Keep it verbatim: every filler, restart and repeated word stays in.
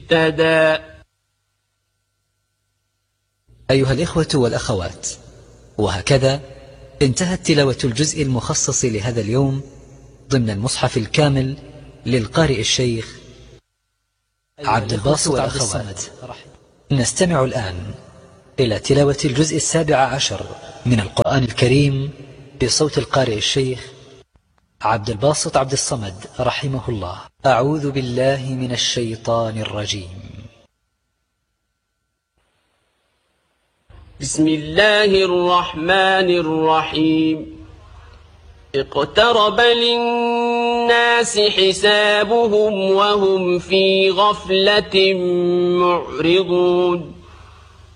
اهتدى. أيها الإخوة والأخوات، وهكذا انتهت تلاوة الجزء المخصص لهذا اليوم ضمن المصحف الكامل للقارئ الشيخ عبد الباسط عبد الصمد. نستمع الآن إلى تلاوة الجزء السابع عشر من القرآن الكريم بصوت القارئ الشيخ عبد الباسط عبد الصمد رحمه الله. أعوذ بالله من الشيطان الرجيم. بسم الله الرحمن الرحيم. اقترب للناس حسابهم وهم في غفلة معرضون.